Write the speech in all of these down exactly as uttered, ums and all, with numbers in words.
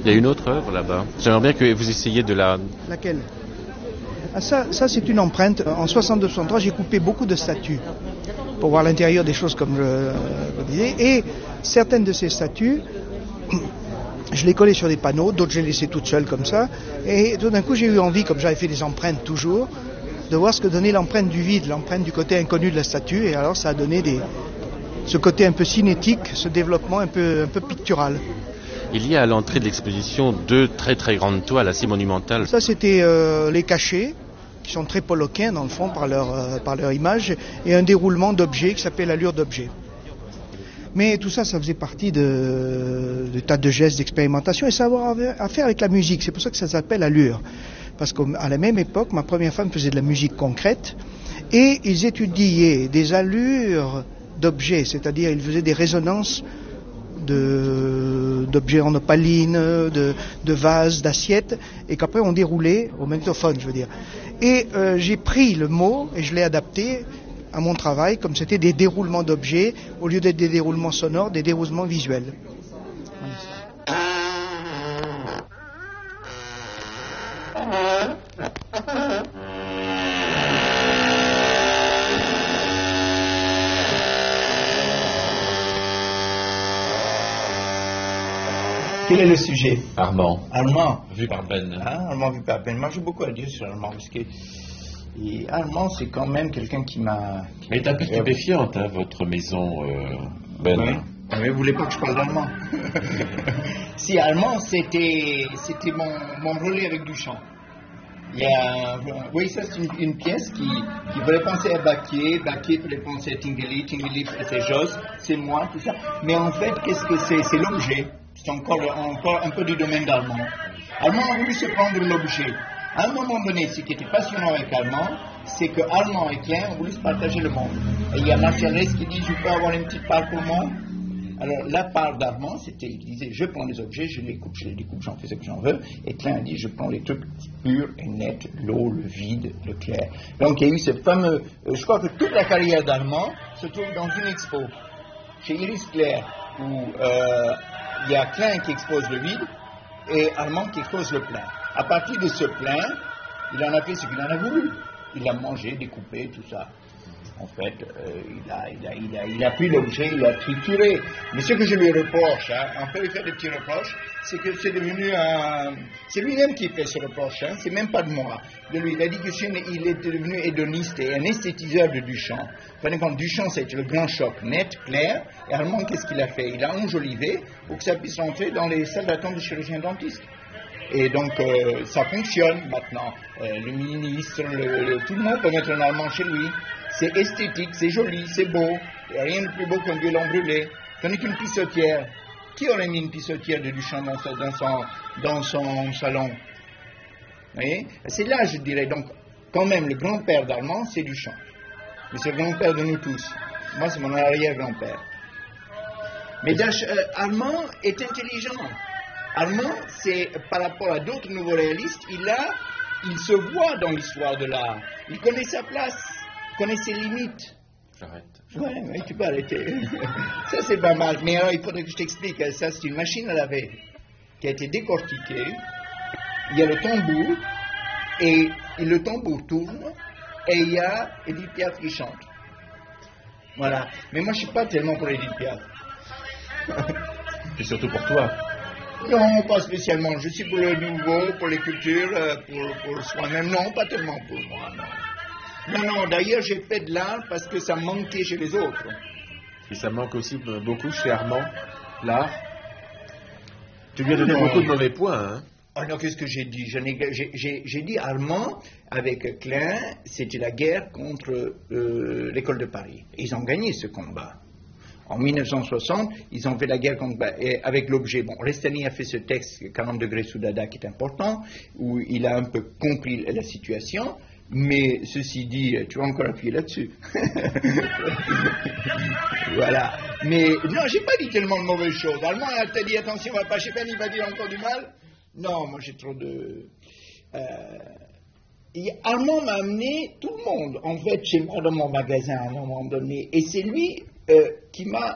Il y a une autre œuvre là-bas. J'aimerais bien que vous essayiez de la... Laquelle? Ah, ça, ça c'est une empreinte. En soixante-deux soixante-trois, j'ai coupé beaucoup de statues pour voir l'intérieur des choses, comme je euh, disais. Et certaines de ces statues, je les collais sur des panneaux, d'autres je les laissais toutes seules comme ça. Et tout d'un coup, j'ai eu envie, comme j'avais fait des empreintes toujours, de voir ce que donnait l'empreinte du vide, l'empreinte du côté inconnu de la statue. Et alors, ça a donné des, ce côté un peu cinétique, ce développement un peu, un peu pictural. Il y a à l'entrée de l'exposition deux très très grandes toiles assez monumentales. Ça, c'était euh, les cachets, qui sont très poloquins dans le fond par leur, euh, par leur image, et un déroulement d'objets qui s'appelle allure d'objet. Mais tout ça, ça faisait partie de, de tas de gestes d'expérimentation, et ça a à faire avec la musique. C'est pour ça que ça s'appelle allure. Parce qu'à la même époque, ma première femme faisait de la musique concrète, et ils étudiaient des allures d'objets, c'est-à-dire ils faisaient des résonances de, d'objets en opaline, de, de vases, d'assiettes, et qu'après on déroulait au magnétophone, je veux dire. Et euh, j'ai pris le mot et je l'ai adapté à mon travail, comme c'était des déroulements d'objets, au lieu d'être des déroulements sonores, des déroulements visuels. Quel est le sujet? Armand. Armand. Vu par Ben. Ah, Armand vu par Ben. Moi, j'ai beaucoup à dire sur Armand, parce que et Armand, c'est quand même quelqu'un qui m'a... Elle est un peu stupéfiante, hein, votre maison, euh, Ben. Oui. Mais vous voulez pas que je parle d'allemand? Si, Armand, c'était, c'était mon, mon relais avec Duchamp. Il y a, oui, ça c'est une, une pièce qui, qui ferait penser à Baquier, Baquier ferait penser à Tinguely, Tinguely ferait Josse, c'est moi, tout ça. Mais en fait, qu'est-ce que c'est? C'est l'objet. C'est encore, encore un peu du domaine d'Armand. Armand a voulu se prendre l'objet. À un moment donné, ce qui était passionnant avec Armand, c'est que Armand et Klein ont voulu se partager le monde. Et il y a Marcellès qui dit, je peux avoir une petite part pour moi? Alors, la part d'Armand, c'était, il disait, je prends les objets, je les coupe, je les découpe, j'en fais ce que j'en veux. Et Klein a dit, je prends les trucs purs et nets, l'eau, le vide, le clair. Donc, il y a eu ce fameux, euh, je crois que toute la carrière d'Armand se trouve dans une expo, chez Iris Clair, où euh, il y a Klein qui expose le vide et Armand qui expose le plein. À partir de ce plein, il en a fait ce qu'il en a voulu. Il a mangé, découpé, tout ça. En fait, euh, il, a, il, a, il, a, il a pris l'objet, il l'a trituré. Mais ce que je lui reproche, hein, on peut lui faire des petits reproches, c'est que c'est devenu un... C'est lui-même qui fait ce reproche, hein, c'est même pas de moi. De lui, il a dit que il est devenu hédoniste et un esthétiseur de Duchamp. Prenez compte, Duchamp, c'était le grand choc, net, clair, et Armand, qu'est-ce qu'il a fait? Il a enjolivé pour que ça puisse rentrer dans les salles d'attente du chirurgien dentiste. Et donc, euh, ça fonctionne maintenant. Euh, le ministre, le, le, tout le monde peut mettre un Armand chez lui. C'est esthétique, c'est joli, c'est beau. Il n'y a rien de plus beau qu'un violon brûlé. Tandis qu'une pissotière, qui aurait mis une pissotière de Duchamp dans, sa, dans, son, dans son salon? Vous voyez? C'est là, je dirais. Donc, quand même, le grand-père d'Armand, c'est Duchamp. Mais c'est le grand-père de nous tous. Moi, c'est mon arrière-grand-père. Mais euh, Armand est intelligent. Armand, c'est par rapport à d'autres nouveaux réalistes, il a, il se voit dans l'histoire de l'art. Il connaît sa place, connaît ses limites. J'arrête. Ouais, mais tu peux arrêter. Ça, c'est pas mal. Mais alors, il faudrait que je t'explique. Ça, c'est une machine à laver qui a été décortiquée. Il y a le tambour, et, et le tambour tourne, et il y a Edith Piaf qui chante. Voilà. Mais moi, je ne suis pas tellement pour Edith Piaf. Et surtout pour toi. Non, pas spécialement. Je suis pour le nouveau, pour les cultures, pour, pour soi-même. Non, pas tellement pour moi, non. Non, non, d'ailleurs, j'ai fait de l'art parce que ça manquait chez les autres. Et ça manque aussi beaucoup chez Armand, l'art. Tu lui as donné non. beaucoup de mauvais points, hein. Oh non, qu'est-ce que j'ai dit? J'ai, j'ai, j'ai dit Armand, avec Klein, c'était la guerre contre euh, l'école de Paris. Ils ont gagné ce combat. En mille neuf cent soixante, ils ont fait la guerre contre, avec l'objet. Bon, Restani a fait ce texte, quarante degrés sous Dada, qui est important, où il a un peu compris la situation, mais ceci dit, tu vas encore appuyer là-dessus. Voilà. Mais non, j'ai pas dit tellement de mauvaises choses. Allemand, elle t'a dit, attention, on va pas chez Ben, il va dire encore du mal. Non, moi j'ai trop de... Euh... Et Armand m'a amené tout le monde, en fait, chez moi, dans mon magasin, à un moment donné. Et c'est lui... Euh, qui m'a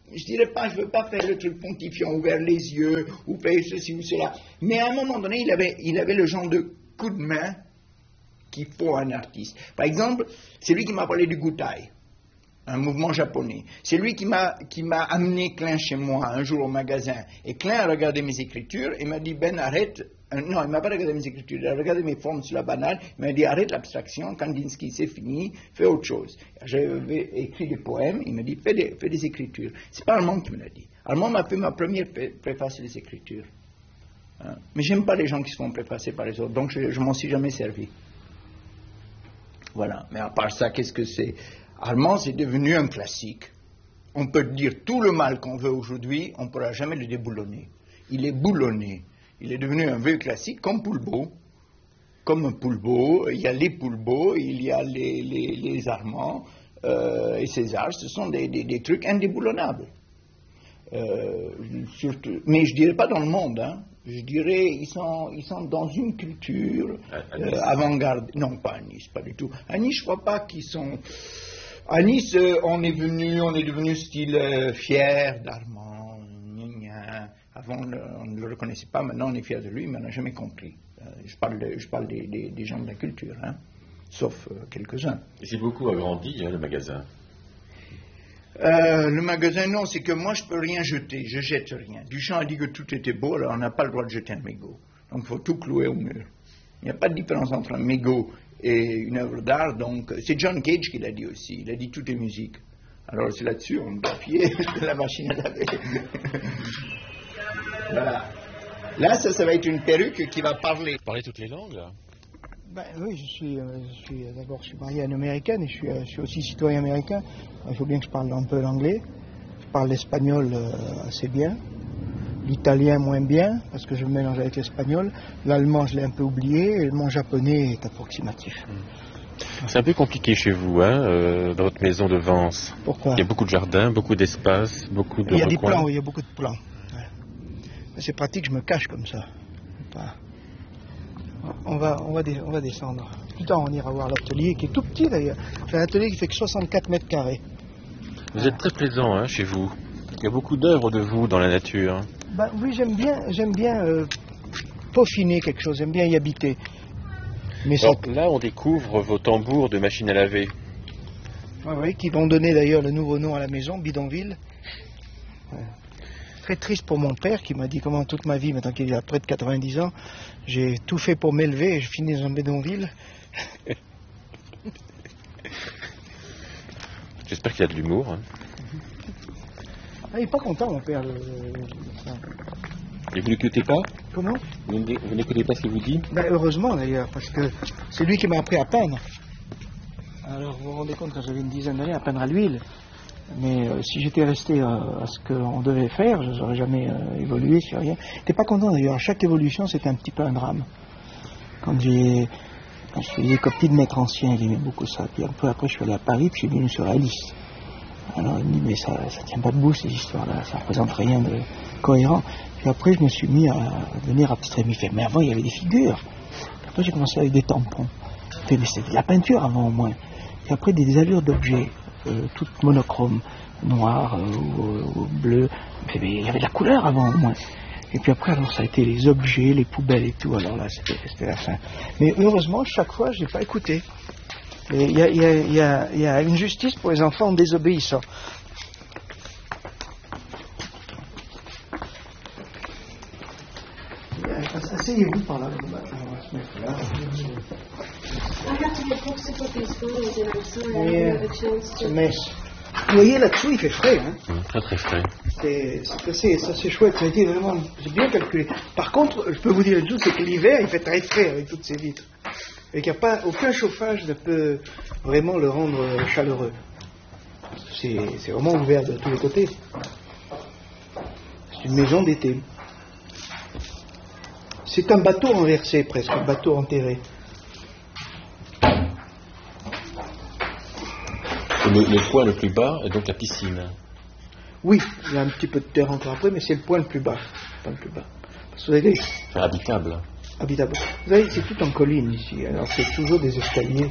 je dirais pas, je veux pas faire le truc pontifiant, ouvert les yeux, ou faire ceci ou cela. Mais à un moment donné, il avait, il avait le genre de coup de main qu'il faut à un artiste. Par exemple, c'est lui qui m'a parlé du Gutai, un mouvement japonais. C'est lui qui m'a, qui m'a amené Klein chez moi un jour au magasin. Et Klein a regardé mes écritures et m'a dit, Ben, arrête. Euh, non, il m'a pas regardé mes écritures, il a regardé mes formes sur la banane. Il m'a dit, arrête l'abstraction, Kandinsky, c'est fini, fais autre chose. J'avais écrit des poèmes, il m'a dit, fais des, fais des écritures. C'est pas Armand qui me l'a dit. Armand m'a fait ma première préface des écritures. Hein? Mais j'aime pas les gens qui se font préfacer par les autres, donc je, je m'en suis jamais servi. Voilà. Mais à part ça, qu'est-ce que c'est? Armand, c'est devenu un classique. On peut dire tout le mal qu'on veut aujourd'hui, on ne pourra jamais le déboulonner. Il est boulonné. Il est devenu un vieux classique comme Poulbeau. Comme un Poulbeau, il y a les Poulbeau, il y a les, les, les Armands euh, et César. Ce sont des, des, des trucs indéboulonnables. Euh, surtout, mais je ne dirais pas dans le monde. Hein. Je dirais ils sont, ils sont dans une culture euh, avant-garde. Non, pas à Nice, pas du tout. À Nice, je ne crois pas qu'ils sont... À Nice, euh, on est venu, on est devenu style euh, fier d'Armand. Avant, on ne le reconnaissait pas, maintenant on est fier de lui, mais on n'a jamais compris. Euh, je parle, de, je parle des, des, des gens de la culture, hein, sauf euh, quelques-uns. Et c'est beaucoup agrandi, hein, le magasin. Euh, le magasin, non, c'est que moi je ne peux rien jeter, je jette rien. Duchamp a dit que tout était beau, alors on n'a pas le droit de jeter un mégot. Donc il faut tout clouer au mur. Il n'y a pas de différence entre un mégot et une œuvre d'art, donc c'est John Cage qui l'a dit aussi, il a dit tout est musique. Alors c'est là-dessus, on doit fier de la machine à laver. Voilà. Là, ça, ça va être une perruque qui va parler. Vous parlez toutes les langues, là? Ben, oui, je suis, euh, je suis d'abord je suis marié à une américaine et je suis, euh, je suis aussi citoyen américain. Il faut bien que je parle un peu l'anglais. Je parle l'espagnol euh, assez bien. L'italien moins bien, parce que je me mélange avec l'espagnol. L'allemand, je l'ai un peu oublié. Et mon japonais est approximatif. C'est un peu compliqué chez vous, hein, euh, dans votre maison de Vence. Pourquoi? Il y a beaucoup de jardins, beaucoup d'espace, beaucoup de Il y a des recoins. plans, oui, il y a beaucoup de plans. C'est pratique, je me cache comme ça. On va, on va, dé- on va descendre. Plus tard, on ira voir l'atelier, qui est tout petit d'ailleurs. J'ai un atelier qui fait que soixante-quatre mètres carrés. Vous êtes très plaisant, hein, chez vous. Il y a beaucoup d'œuvres de vous dans la nature. Ben, oui, j'aime bien, j'aime bien euh, peaufiner quelque chose, j'aime bien y habiter. Mais ça, Donc là, on découvre vos tambours de machine à laver. ouais, ouais, qui vont donner d'ailleurs le nouveau nom à la maison, Bidonville. Ouais. Très triste pour mon père qui m'a dit comment toute ma vie, maintenant qu'il a près de quatre-vingt-dix ans, j'ai tout fait pour m'élever et je finis dans un bidonville. J'espère qu'il a de l'humour. Hein. Ah, il n'est pas content, mon père. Le, le, ça. Et vous n'écoutez pas? Comment? Vous n'écoutez pas ce qu'il vous dit? Ben, heureusement d'ailleurs, parce que c'est lui qui m'a appris à peindre. Alors vous vous rendez compte, quand j'avais une dizaine d'années, à peindre à l'huile. Mais euh, si j'étais resté euh, à ce qu'on devait faire, je n'aurais jamais euh, évolué sur rien. Je n'étais pas content d'ailleurs. À chaque évolution, c'était un petit peu un drame. Quand j'ai quand je faisais des copies de maîtres anciens, il aimait beaucoup ça. Puis un peu après, je suis allé à Paris, puis je suis venu sur Alice. Alors il me dit, mais ça ne tient pas debout ces histoires-là, ça ne représente rien de cohérent. Puis après, je me suis mis à venir abstraire. Il me fait, mais avant, il y avait des figures. Puis après, j'ai commencé avec des tampons. Il fait, mais c'était de la peinture avant au moins. Puis après, des, des allures d'objets. Euh, toute monochrome, noir euh, ou, ou bleu, mais, mais il y avait de la couleur avant au moins. Et puis après, alors ça a été les objets, les poubelles et tout, alors là c'était, c'était la fin. Mais heureusement, chaque fois, je n'ai pas écouté. Il y, y, y, y a une justice pour les enfants désobéissants. Asseyez-vous par là. On va se mettre là. Mais vous voyez là-dessous, il fait frais. Hein. Mmh, très très frais. C'est, c'est, assez, c'est assez chouette, ça a été vraiment, j'ai bien calculé. Par contre, je peux vous dire une chose, c'est que l'hiver, il fait très frais avec toutes ces vitres. Et qu'il n'y a pas, aucun chauffage ne peut vraiment le rendre chaleureux. C'est, c'est vraiment ouvert de tous les côtés. C'est une maison d'été. C'est un bateau renversé presque, un bateau enterré. Le, le point le plus bas est donc la piscine. Oui, il y a un petit peu de terre encore après, mais c'est le point le plus bas. Le point le plus bas. Parce que vous avez... Enfin, habitable. Habitable. Vous savez, c'est tout en colline ici, alors c'est toujours des escaliers.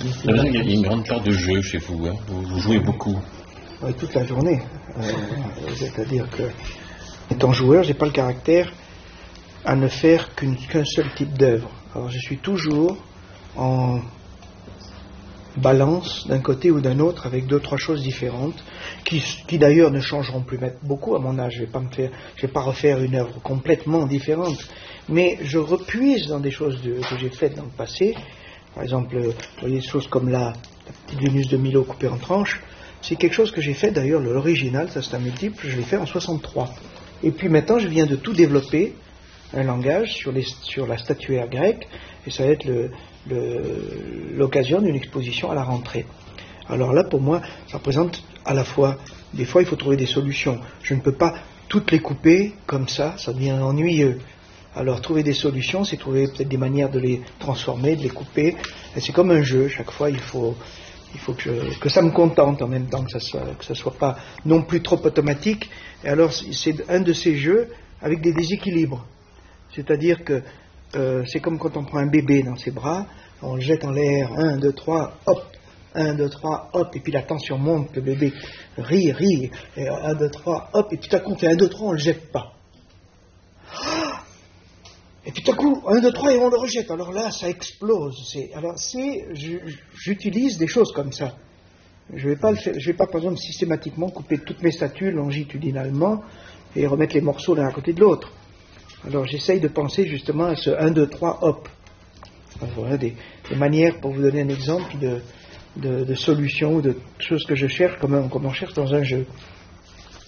Il y a une grande part de jeu chez vous, hein. vous, vous jouez beaucoup. Ouais, toute la journée. Euh, c'est-à-dire que, étant joueur, j'ai pas le caractère à ne faire qu'une, qu'un seul type d'œuvre. Alors je suis toujours en balance d'un côté ou d'un autre avec deux trois choses différentes qui, qui d'ailleurs ne changeront plus beaucoup à mon âge. Je vais pas me faire, je vais pas refaire une œuvre complètement différente, mais je repuise dans des choses de, que j'ai faites dans le passé. Par exemple, vous voyez des choses comme la, la petite Vénus de Milo coupée en tranches. C'est quelque chose que j'ai fait d'ailleurs, l'original, ça c'est un multiple, je l'ai fait en soixante-trois. Et puis maintenant je viens de tout développer, un langage sur, les, sur la statuaire grecque, et ça va être le, le, l'occasion d'une exposition à la rentrée. Alors là, pour moi, ça représente à la fois, des fois il faut trouver des solutions. Je ne peux pas toutes les couper comme ça, ça devient ennuyeux. Alors trouver des solutions, c'est trouver peut-être des manières de les transformer, de les couper. Et c'est comme un jeu, chaque fois il faut, il faut que, je, que ça me contente en même temps, que ça soit, que ça soit pas non plus trop automatique. Et alors c'est un de ces jeux avec des déséquilibres. C'est-à-dire que euh, c'est comme quand on prend un bébé dans ses bras, on le jette en l'air, un, deux, trois, hop, un, deux, trois, hop, et puis la tension monte, le bébé rit, rit, et un, deux, trois, hop, et tout à coup on fait un, deux, trois, on le jette pas. Et puis tout à coup, un, deux, trois, et on le rejette. Alors là, ça explose. C'est, alors c'est, je, j'utilise des choses comme ça. Je vais pas le faire, je vais pas, par exemple, systématiquement couper toutes mes statues longitudinalement et remettre les morceaux l'un à côté de l'autre. Alors j'essaye de penser justement à ce un, deux, trois, hop. Alors, voilà des, des manières, pour vous donner un exemple, de, de, de solutions ou de choses que je cherche, comme on, comme on cherche dans un jeu.